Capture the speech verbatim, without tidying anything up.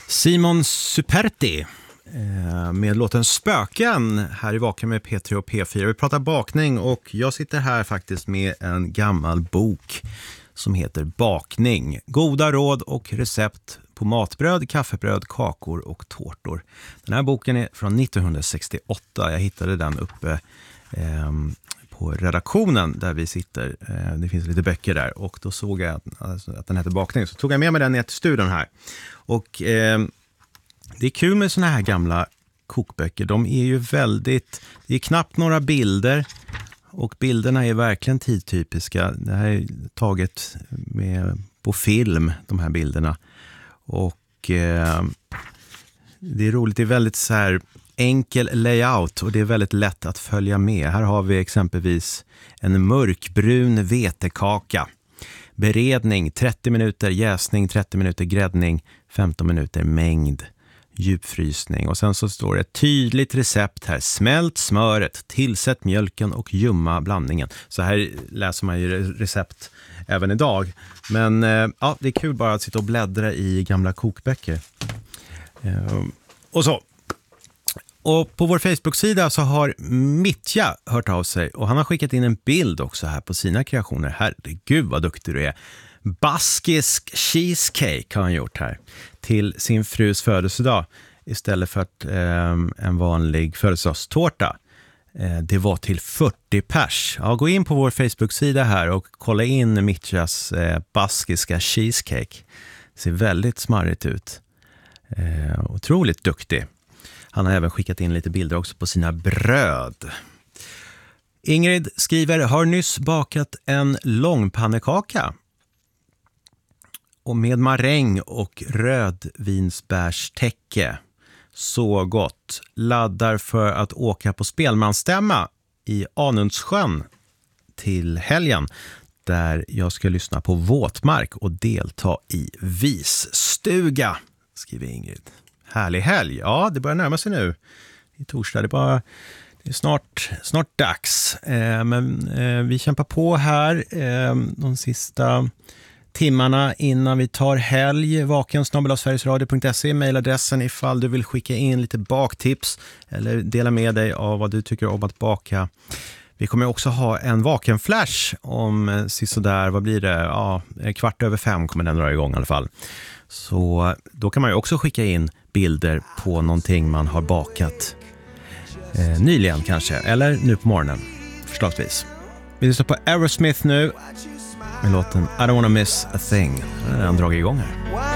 Simon Superti med låten Spöken här i Vaken med P tre och P fyra. Vi pratar bakning och jag sitter här faktiskt med en gammal bok som heter Bakning. Goda råd och recept på matbröd, kaffebröd, kakor och tårtor. Den här boken är från nittonhundrasextioåtta. Jag hittade den uppe eh, på redaktionen där vi sitter. Eh, det finns lite böcker där och då såg jag att, alltså, att den heter Bakning. Så tog jag med mig den ner till studion här. Och eh, det är kul med såna här gamla kokböcker. De är ju väldigt, det är knappt några bilder och bilderna är verkligen tidtypiska. Det här är taget med, på film, de här bilderna. Och eh, det är roligt, det är väldigt så här enkel layout och det är väldigt lätt att följa med. Här har vi exempelvis en mörkbrun vetekaka. Beredning trettio minuter, jäsning trettio minuter, gräddning femton minuter, mängd, djupfrysning. Och sen så står det ett tydligt recept här. Smält smöret, tillsätt mjölken och ljumma blandningen. Så här läser man ju recept även idag. Men eh, ja, det är kul bara att sitta och bläddra i gamla kokböcker. Eh, och så. Och på vår Facebook-sida så har Mitja hört av sig och han har skickat in en bild också här på sina kreationer. Herregud vad duktig du är. Baskisk cheesecake har han gjort här till sin frus födelsedag istället för att, eh, en vanlig födelsedagstårta. Eh, det var till fyrtio pers. Ja, gå in på vår Facebook-sida här och kolla in Mitjas eh, baskiska cheesecake. Det ser väldigt smarrigt ut. Eh, otroligt duktig. Han har även skickat in lite bilder också på sina bröd. Ingrid skriver, har nyss bakat en långpannekaka. Och med maräng och rödvinsbärstäcke. Så gott. Laddar för att åka på spelmansstämma i Anundssjön till helgen. Där jag ska lyssna på Våtmark och delta i visstuga, skriver Ingrid. Härlig helg. Ja, det börjar närma sig nu. I torsdag. Det är, bara, det är snart, snart dags. Eh, men eh, vi kämpar på här eh, de sista timmarna innan vi tar helg. Vaken snabel-a sverigesradio punkt se, mejladressen ifall du vill skicka in lite baktips eller dela med dig av vad du tycker om att baka. Vi kommer också ha en vakenflash om sisådär, vad blir det? Ja, kvart över fem kommer den dra igång i alla fall. Så då kan man ju också skicka in bilder på någonting man har bakat eh, nyligen kanske, eller nu på morgonen förslagsvis. Vi lyssnar på Aerosmith nu med låten I don't wanna miss a thing. Den har dragit igång här.